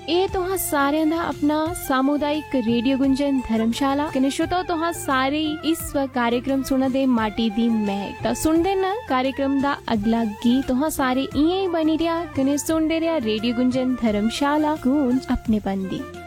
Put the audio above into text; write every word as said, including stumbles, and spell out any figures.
ਇਹ ਤੁਹਾਂ ਸਾਰਿਆਂ ਦਾ ਆਪਣਾ सामुदायिक रेडियो गुंजन धर्मशाला कने श्रोताओ तुहां सारे इस कार्यक्रम सुना दे माटी दी महक ता सुनदे न कार्यक्रम दा अगला गीत तुहां सारे इयां ही बनी रिया कने सुनदे रिया रेडियो गुंजन धर्मशाला गूंज अपने बंदी।